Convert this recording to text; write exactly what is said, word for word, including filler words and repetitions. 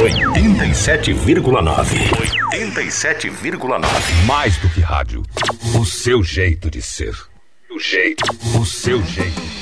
oitenta e sete vírgula nove. oitenta e sete vírgula nove. Mais do que rádio. O seu jeito de ser. O jeito. O seu jeito.